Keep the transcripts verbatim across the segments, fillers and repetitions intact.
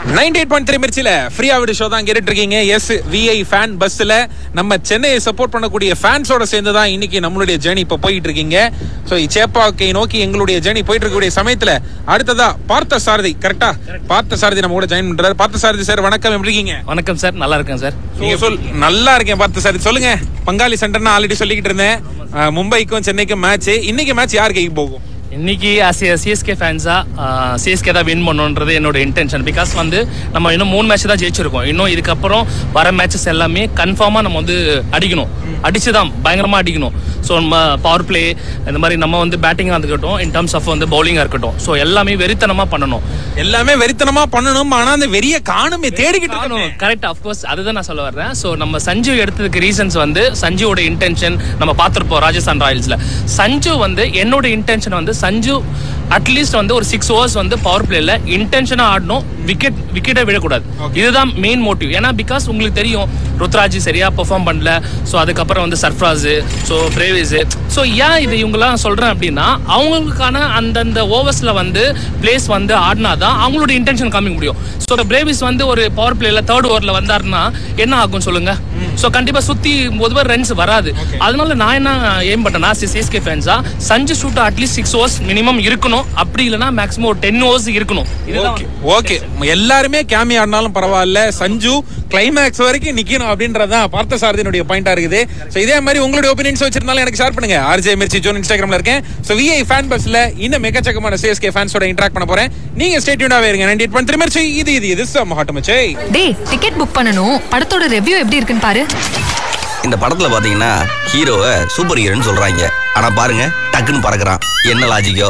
Ninety eight point three மிர்ச்சில ஃப்ரீயா விடு show தான் கேட்டுட்டு இருக்கீங்க. எஸ் விஐ ஃபேன் பஸ்ல நம்ம சென்னையை சப்போர்ட் பண்ணக்கூடிய ஃபேன்ஸோட சேர்ந்து தான் இன்னைக்கு நம்மளுடைய ஜேர்னி இப்ப போயிட்டு இருக்கீங்க. ஸோ சேப்பாக்கை நோக்கி எங்களுடைய ஜேர்னி போயிட்டு இருக்கக்கூடிய சமயத்துல அடுத்ததா பார்த்த சாரதி, கரெக்டா? பார்த்த சாரதி நம்ம கூட ஜாயின் பண்றாரு. பார்த்த சாரதி சார் வணக்கம், எப்படி இருக்கீங்க? வணக்கம் சார், நல்லா இருக்கேன் சார். நீங்க சொல். நல்லா இருக்கேன் பார்த்த சாரதி. சொல்லுங்க, பங்காளி சென்டர்னா ஆல்ரெடி சொல்லிக்கிட்டு இருந்தேன். மும்பைக்கும் சென்னைக்கும் மேட்ச். இன்னைக்கு மேட்ச் யார் கைக்கு போகும்? இன்னைக்கு ஆஸ் ஏ சிஎஸ்கே ஃபேன்ஸா சிஎஸ்கே தான் வின் பண்ணணுன்றது என்னோட இன்டென்ஷன். பிகாஸ் வந்து நம்ம இன்னும் மூணு மேட்ச் தான் ஜெயிச்சிருக்கோம். இன்னும் இதுக்கப்புறம் வர மேட்சஸ் எல்லாமே கன்ஃபார்மாக நம்ம வந்து அடிக்கணும், அடிச்சு தான் பயங்கரமாக அடிக்கணும். ஸோ நம்ம பவர் பிளே இந்த மாதிரி நம்ம வந்து பேட்டிங்காக இருக்கட்டும், இன் டர்ம்ஸ் ஆஃப் வந்து பவுலிங்காக இருக்கட்டும், ஸோ எல்லாமே வெறித்தனமாக பண்ணணும். எல்லாமே வெறித்தனமாக பண்ணணும். ஆனால் அந்த வெறிய காணுமே, தேடிக்கிட்டு இருக்கணும். கரெக்ட், அஃப்கோர்ஸ் அதுதான் நான் சொல்ல வர்றேன். ஸோ நம்ம சஞ்சு எடுத்ததுக்கு ரீசன்ஸ் வந்து சஞ்சுவோட இன்டென்ஷன் நம்ம பார்த்துருப்போம் ராஜஸ்தான் ராயல்ஸில். சஞ்சு வந்து என்னோட இன்டென்ஷன் வந்து சஞ்சு அட்லீஸ்ட் வந்து ஒரு சிக்ஸ் ஓவர்ஸ் வந்து பவர் பிளேல இன்டென்ஷனா ஆடணும், விக்கெட் விக்கெட்டை விடக்கூடாது. இதுதான் மெயின் மோட்டிவ். ஏன்னா பிகாஸ் உங்களுக்கு தெரியும் ருத்ராஜ் சரியா பெர்ஃபார்ம் பண்ணல. ஸோ அதுக்கப்புறம் வந்து சர்ஃப்ராஸ், ஸோ பிரேவிஸ். ஸோ ஏன் இது இவங்கெல்லாம் சொல்றேன் அப்படின்னா அவங்களுக்கான அந்தந்த ஓவர்ஸ்ல வந்து பிளேஸ் வந்து ஆடினாதான் அவங்களோட இன்டென்ஷன் காமிக்க முடியும். ஸோ பிரேவிஸ் வந்து ஒரு பவர் பிளேல தேர்ட் ஓவர்ல வந்தாருன்னா என்ன ஆகும் சொல்லுங்க? ஸோ கண்டிப்பா சுத்தி பொதுவாக ரன்ஸ் வராது. அதனால நான் என்ன ஏம் பண்ணேன்னா CSK ஃபேன்ஸா Sanju shoot at least six overs minimum இருக்கணும், அப்படி இல்லைன்னா மேக்ஸிமம் ஒரு டென் ஓவர்ஸ் இருக்கணும். ஓகே, எல்லாருமே கேமி ஆடினாலும் பரவாயில்ல, சஞ்சு கிளைமேக்ஸ் வரைக்கும் நிக்கணும் அப்படின்றதான் பார்த்த சாரதியினுடைய பாயிண்டா இருக்குது. ஸோ இதே மாதிரி உங்களுடைய ஒப்பீனியன்ஸ் வச்சிருந்தாலும் எனக்கு ஷேர் பண்ணுங்க. ஆர்ஜே மிர்ச்சி ஜோன் இன்ஸ்டாகிராம்ல இருக்கேன். ஸோ விஐ ஃபேன் பஸ்ல இன்னும் எக்கச்சக்கமான சிஎஸ்கே ஃபேன்ஸோட இன்டராக்ட் பண்ண போறேன். நீங்க ஸ்டே டியூனாவே இருங்க. Ninety eight point three Mirchi. இது இது இது செம்ம ஹாட் மச்சே. டேய், டிக்கெட் புக் பண்ணனும். படத்தோட ரிவ்யூ எப்படி இருக்குன்னு பாரு. இந்த படத்துல பாத்தீங்கன்னா ஹீரோவை சூப்பர் ஹீரோன்னு சொல்றாங்க. ஆனா பாருங்க டக்குன்னு பறக்குறான். என்ன லாஜிக்கோ?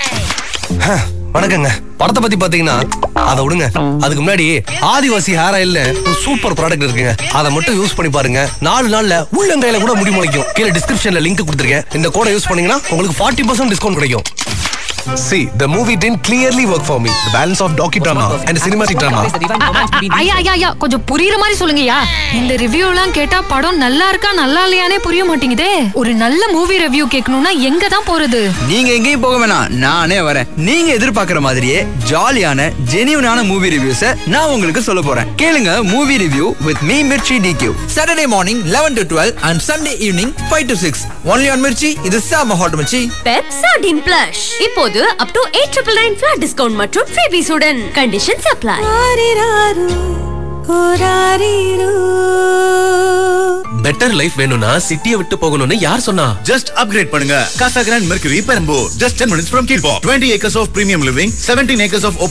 வணக்கங்க. படத்தை பத்தி பாத்தீங்கன்னா அதை விடுங்க. அதுக்கு முன்னாடி ஆதிவாசி ஹேர் ஆயில்ல சூப்பர் ப்ராடக்ட் இருக்குங்க. அதை மட்டும் யூஸ் பண்ணி பாருங்க. நாலு நாள்ல உள்ளங்கையில கூட முடி முளைக்கும். கீழே டிஸ்கிரிப்ஷன்ல லிங்க் கொடுத்துருக்கேன். இந்த கோடை யூஸ் பண்ணீங்கன்னா உங்களுக்கு ஃபார்ட்டி பர்சன்ட் டிஸ்கவுண்ட் கிடைக்கும். See, the movie didn't clearly work for me. The balance of docudrama and cinematic drama. ஐயா ஐயா ஐயா கொஞ்சம் புரியுற மாதிரி சொல்லுங்கயா. இந்த ரிவ்யூ எல்லாம் கேட்டா படம் நல்லா இருக்கா நல்லா இல்லையானே புரிய மாட்டேங்குதே. ஒரு நல்ல மூவி ரிவ்யூ கேட்கணும்னா எங்க தான் போறது? நீங்க எங்கேயும் போக வேணாம், நானே வரேன். நீங்க எதிர்பார்க்கிற மாதிரியே ஜாலியான ஜெனியூனான மூவி ரிவ்யூஸை நான் உங்களுக்கு சொல்ல போறேன். கேளுங்க movie review with me Mirchi டிக்யூ. Saturday morning eleven to twelve and Sunday evening five to six. Only on Mirchi. இது சாம ஹாட் மிர்ச்சி. பெப்சாடின் ப்ளஷ் இப்போது up to eight nine nine flat discount மற்றும் freebies உடன். Conditions apply. பெட்டர் லைஃப் வேணும்னா சிட்டியை விட்டு போகணும்னு யார் சொன்னா? Just upgrade பண்ணுங்க. Casa Grand Mercury Perambur. Just ten minutes from Kilpo. twenty acres of premium living, seventeen acres of open